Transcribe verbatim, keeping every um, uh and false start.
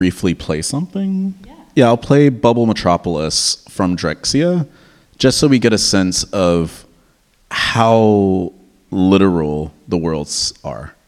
briefly play something? Yeah. Yeah, I'll play Bubble Metropolis from Drexciya, just so we get a sense of how literal the worlds are.